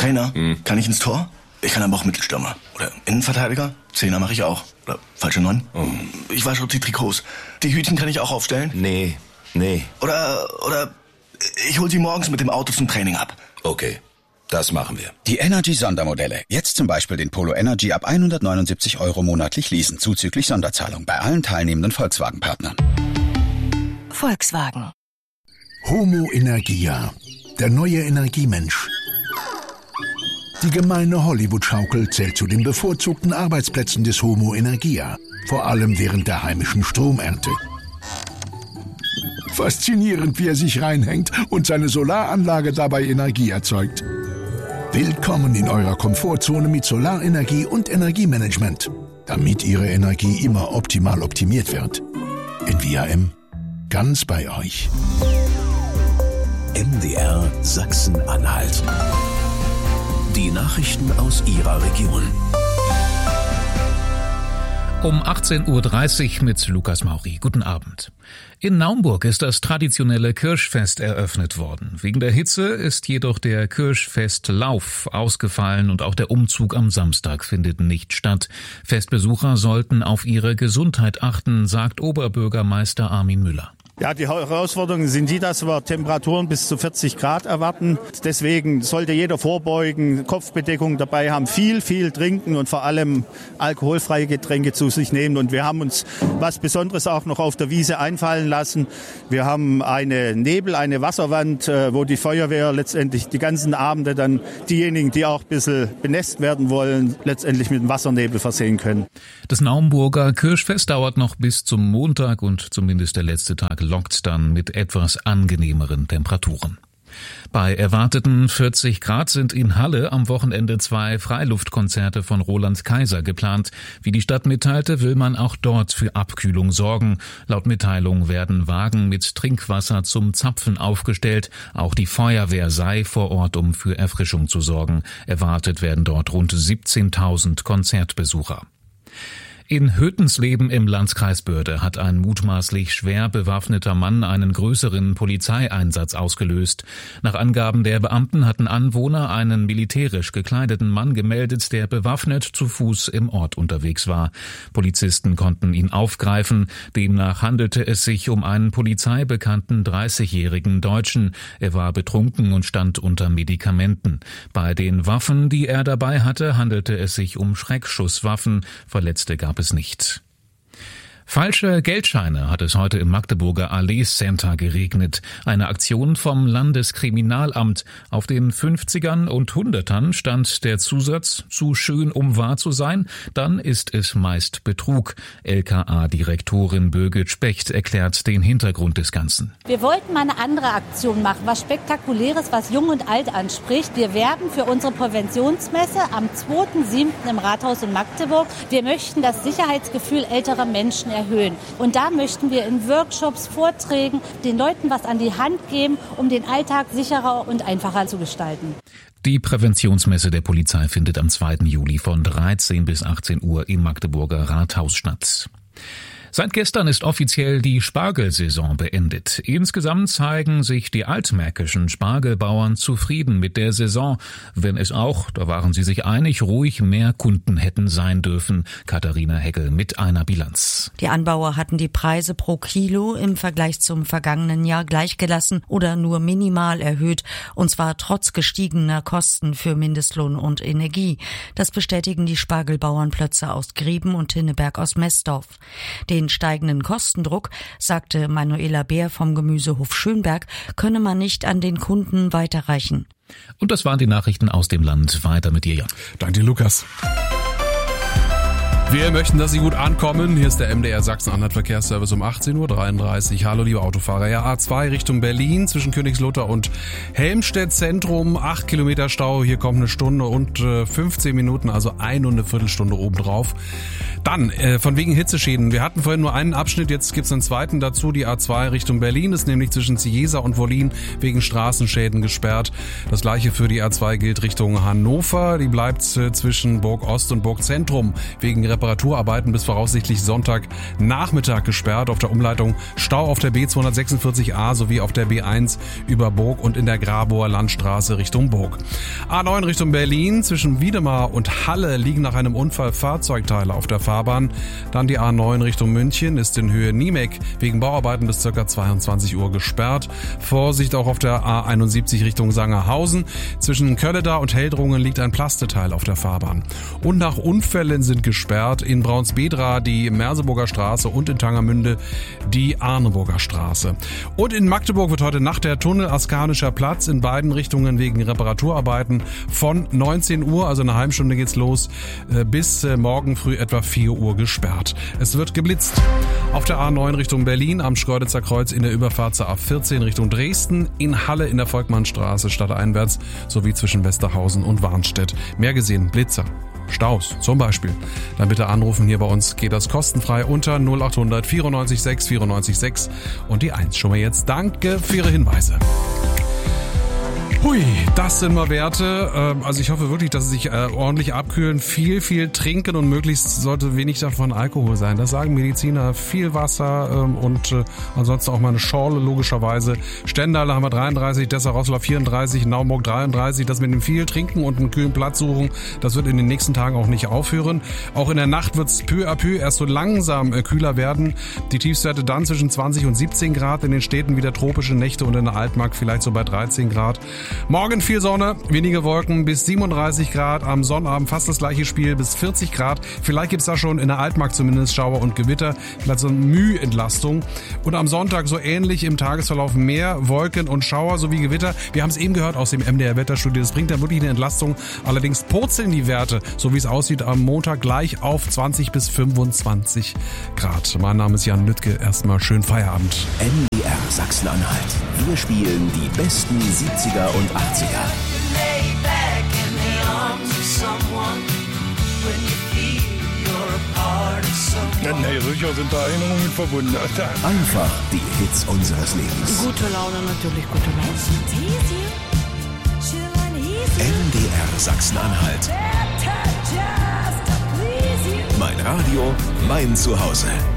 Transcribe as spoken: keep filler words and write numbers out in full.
Trainer, Hm. kann ich ins Tor? Ich kann aber auch Mittelstürmer. Oder Innenverteidiger? Zehner mache ich auch. Oder falsche Neun? Oh. Ich wasche die Trikots. Die Hütchen kann ich auch aufstellen? Nee, nee. Oder, oder ich hol sie morgens mit dem Auto zum Training ab. Okay, das machen wir. Die Energy-Sondermodelle. Jetzt zum Beispiel den Polo Energy ab hundertneunundsiebzig Euro monatlich leasen, zuzüglich Sonderzahlung bei allen teilnehmenden Volkswagen-Partnern. Volkswagen. Homo Energia, der neue Energiemensch. Die gemeine Hollywood-Schaukel zählt zu den bevorzugten Arbeitsplätzen des Homo Energia, vor allem während der heimischen Stromernte. Faszinierend, wie er sich reinhängt und seine Solaranlage dabei Energie erzeugt. Willkommen in eurer Komfortzone mit Solarenergie und Energiemanagement, damit Ihre Energie immer optimal optimiert wird. In V A M, ganz bei euch. M D R Sachsen-Anhalt. Die Nachrichten aus Ihrer Region. Um achtzehn Uhr dreißig mit Lukas Mauri. Guten Abend. In Naumburg ist das traditionelle Kirschfest eröffnet worden. Wegen der Hitze ist jedoch der Kirschfestlauf ausgefallen und auch der Umzug am Samstag findet nicht statt. Festbesucher sollten auf ihre Gesundheit achten, sagt Oberbürgermeister Armin Müller. Ja, die Herausforderungen sind die, dass wir Temperaturen bis zu vierzig Grad erwarten. Deswegen sollte jeder vorbeugen, Kopfbedeckung dabei haben, viel, viel trinken und vor allem alkoholfreie Getränke zu sich nehmen. Und wir haben uns was Besonderes auch noch auf der Wiese einfallen lassen. Wir haben eine Nebel, eine Wasserwand, wo die Feuerwehr letztendlich die ganzen Abende dann diejenigen, die auch ein bisschen benässt werden wollen, letztendlich mit dem Wassernebel versehen können. Das Naumburger Kirschfest dauert noch bis zum Montag und zumindest der letzte Tag lockt dann mit etwas angenehmeren Temperaturen. Bei erwarteten vierzig Grad sind in Halle am Wochenende zwei Freiluftkonzerte von Roland Kaiser geplant. Wie die Stadt mitteilte, will man auch dort für Abkühlung sorgen. Laut Mitteilung werden Wagen mit Trinkwasser zum Zapfen aufgestellt. Auch die Feuerwehr sei vor Ort, um für Erfrischung zu sorgen. Erwartet werden dort rund siebzehntausend Konzertbesucher. In Hötensleben im Landkreis Börde hat ein mutmaßlich schwer bewaffneter Mann einen größeren Polizeieinsatz ausgelöst. Nach Angaben der Beamten hatten Anwohner einen militärisch gekleideten Mann gemeldet, der bewaffnet zu Fuß im Ort unterwegs war. Polizisten konnten ihn aufgreifen. Demnach handelte es sich um einen polizeibekannten dreißigjährigen Deutschen. Er war betrunken und stand unter Medikamenten. Bei den Waffen, die er dabei hatte, handelte es sich um Schreckschusswaffen. Verletzte gab es nicht. Falsche Geldscheine hat es heute im Magdeburger Allee Center geregnet. Eine Aktion vom Landeskriminalamt. Auf den fünfzigern und Hundertern stand der Zusatz "zu schön, um wahr zu sein", dann ist es meist Betrug. L K A-Direktorin Birgit Specht erklärt den Hintergrund des Ganzen. Wir wollten mal eine andere Aktion machen, was Spektakuläres, was Jung und Alt anspricht. Wir werben für unsere Präventionsmesse am zweiten siebten im Rathaus in Magdeburg. Wir möchten das Sicherheitsgefühl älterer Menschen erhöhen. Und da möchten wir in Workshops, Vorträgen den Leuten was an die Hand geben, um den Alltag sicherer und einfacher zu gestalten. Die Präventionsmesse der Polizei findet am zweiten Juli von dreizehn bis achtzehn Uhr im Magdeburger Rathaus statt. Seit gestern ist offiziell die Spargelsaison beendet. Insgesamt zeigen sich die altmärkischen Spargelbauern zufrieden mit der Saison, wenn es auch, da waren sie sich einig, ruhig mehr Kunden hätten sein dürfen. Katharina Heckel mit einer Bilanz. Die Anbauer hatten die Preise pro Kilo im Vergleich zum vergangenen Jahr gleichgelassen oder nur minimal erhöht, und zwar trotz gestiegener Kosten für Mindestlohn und Energie. Das bestätigen die Spargelbauernplötze aus Grieben und Hinneberg aus Messdorf. Den steigenden Kostendruck, sagte Manuela Beer vom Gemüsehof Schönberg, könne man nicht an den Kunden weiterreichen. Und das waren die Nachrichten aus dem Land. Weiter mit dir, Jan. Danke dir, Lukas. Wir möchten, dass Sie gut ankommen. Hier ist der M D R Sachsen-Anhalt Verkehrsservice um achtzehn Uhr dreiunddreißig. Hallo, liebe Autofahrer. Ja, A zwei Richtung Berlin zwischen Königslutter und Helmstedt Zentrum. Acht Kilometer Stau. Hier kommt eine Stunde und äh, fünfzehn Minuten, also eine und eine Viertelstunde obendrauf. Dann, äh, von wegen Hitzeschäden. Wir hatten vorhin nur einen Abschnitt, jetzt gibt's einen zweiten dazu. Die A zwei Richtung Berlin ist nämlich zwischen Cieza und Wollin wegen Straßenschäden gesperrt. Das gleiche für die A zwei gilt Richtung Hannover. Die bleibt äh, zwischen Burg Ost und Burg Zentrum wegen Reparatur Reparaturarbeiten bis voraussichtlich Sonntagnachmittag gesperrt. Auf der Umleitung Stau auf der B zweihundertsechsundvierzig a sowie auf der B eins über Burg und in der Grabower Landstraße Richtung Burg. A neun Richtung Berlin, zwischen Wiedemar und Halle liegen nach einem Unfall Fahrzeugteile auf der Fahrbahn. Dann die A neun Richtung München ist in Höhe Niemek wegen Bauarbeiten bis ca. zweiundzwanzig Uhr gesperrt. Vorsicht auch auf der A einundsiebzig Richtung Sangerhausen. Zwischen Kölleda und Heldrungen liegt ein Plasteteil auf der Fahrbahn. Und nach Unfällen sind gesperrt in Braunsbedra die Merseburger Straße und in Tangermünde die Arneburger Straße. Und in Magdeburg wird heute Nacht der Tunnel Askanischer Platz in beiden Richtungen wegen Reparaturarbeiten von neunzehn Uhr, also eine halbe Stunde geht's los, bis morgen früh etwa vier Uhr gesperrt. Es wird geblitzt. Auf der A neun Richtung Berlin am Schkeuditzer Kreuz in der Überfahrt zur A vierzehn Richtung Dresden, in Halle in der Volkmannstraße stadteinwärts sowie zwischen Westerhausen und Warnstedt. Mehr gesehen, Blitzer. Staus zum Beispiel. Dann bitte anrufen, hier bei uns geht das kostenfrei unter null acht hundert vierundneunzig sechs vierundneunzig sechs und die eins. Schon mal jetzt danke für Ihre Hinweise. Hui, das sind mal Werte. Also ich hoffe wirklich, dass Sie sich ordentlich abkühlen, viel, viel trinken und möglichst sollte wenig davon Alkohol sein. Das sagen Mediziner. Viel Wasser und ansonsten auch mal eine Schorle logischerweise. Stendal haben wir dreiunddreißig, Dessau-Rosslau vierunddreißig, Naumburg dreiunddreißig. Das mit dem viel Trinken und einem kühlen Platz suchen, das wird in den nächsten Tagen auch nicht aufhören. Auch in der Nacht wird es peu à peu erst so langsam kühler werden. Die Tiefstwerte dann zwischen zwanzig und siebzehn Grad. In den Städten wieder tropische Nächte und in der Altmark vielleicht so bei dreizehn Grad. Morgen viel Sonne, wenige Wolken bis siebenunddreißig Grad, am Sonnabend fast das gleiche Spiel bis vierzig Grad. Vielleicht gibt's da schon in der Altmark zumindest Schauer und Gewitter, vielleicht so eine Mühentlastung. Und am Sonntag so ähnlich im Tagesverlauf mehr Wolken und Schauer sowie Gewitter. Wir haben es eben gehört aus dem M D R-Wetterstudio, das bringt dann wirklich eine Entlastung. Allerdings purzeln die Werte, so wie es aussieht, am Montag gleich auf zwanzig bis fünfundzwanzig Grad. Mein Name ist Jan Lüttke, erstmal schönen Feierabend. M D R Sachsen-Anhalt. Wir spielen die besten siebziger und achtziger. Nee, sicher sind da Erinnerungen verbunden. Einfach die Hits unseres Lebens. Gute Laune, natürlich gute Laune. M D R Sachsen-Anhalt. Mein Radio, mein Zuhause.